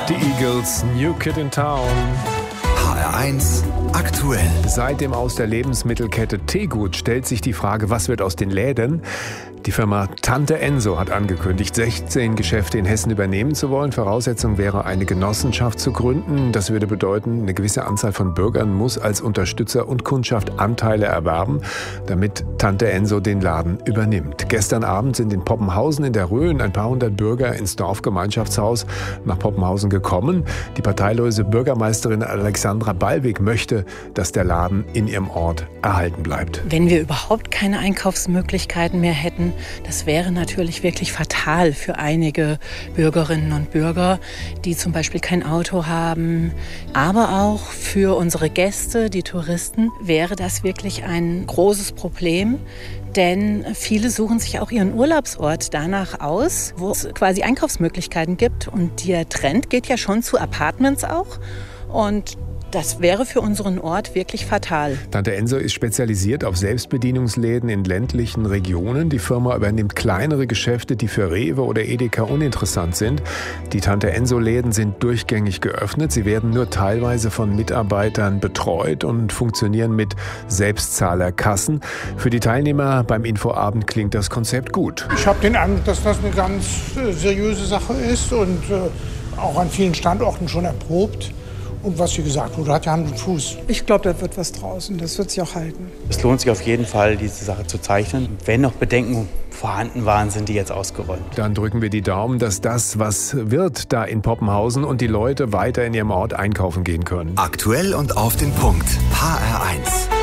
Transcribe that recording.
Die Eagles, New Kid in Town. HR1 aktuell. Seit dem Aus der Lebensmittelkette Tegut stellt sich die Frage, was wird aus den Läden? Die Firma Tante Enso hat angekündigt, 16 Geschäfte in Hessen übernehmen zu wollen. Voraussetzung wäre, eine Genossenschaft zu gründen. Das würde bedeuten, eine gewisse Anzahl von Bürgern muss als Unterstützer und Kundschaft Anteile erwerben, damit Tante Enso den Laden übernimmt. Gestern Abend sind in Poppenhausen in der Rhön ein paar hundert Bürger ins Dorfgemeinschaftshaus nach Poppenhausen gekommen. Die parteilose Bürgermeisterin Alexandra Ballweg möchte, dass der Laden in ihrem Ort erhalten bleibt. Wenn wir überhaupt keine Einkaufsmöglichkeiten mehr hätten, das wäre natürlich wirklich fatal für einige Bürgerinnen und Bürger, die zum Beispiel kein Auto haben. Aber auch für unsere Gäste, die Touristen, wäre das wirklich ein großes Problem. Denn viele suchen sich auch ihren Urlaubsort danach aus, wo es quasi Einkaufsmöglichkeiten gibt. Und der Trend geht ja schon zu Apartments auch. Und das wäre für unseren Ort wirklich fatal. Tante Enso ist spezialisiert auf Selbstbedienungsläden in ländlichen Regionen. Die Firma übernimmt kleinere Geschäfte, die für Rewe oder Edeka uninteressant sind. Die Tante Enso-Läden sind durchgängig geöffnet. Sie werden nur teilweise von Mitarbeitern betreut und funktionieren mit Selbstzahlerkassen. Für die Teilnehmer beim Infoabend klingt das Konzept gut. Ich habe den Eindruck, dass das eine ganz seriöse Sache ist und auch an vielen Standorten schon erprobt. Und was hier gesagt wurde, hat ja Hand und Fuß. Ich glaube, da wird was draus und das wird sich auch halten. Es lohnt sich auf jeden Fall, diese Sache zu zeichnen. Wenn noch Bedenken vorhanden waren, sind die jetzt ausgeräumt. Dann drücken wir die Daumen, dass das was wird da in Poppenhausen und die Leute weiter in ihrem Ort einkaufen gehen können. Aktuell und auf den Punkt. HR1.